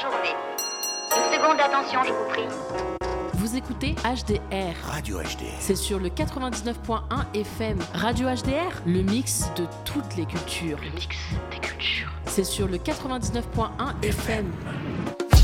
journée. Une seconde d'attention, je vous prie. Vous écoutez HDR. Radio HDR. C'est sur le 99.1 FM. Radio HDR, le mix de toutes les cultures. Le mix des cultures. C'est sur le 99.1 FM.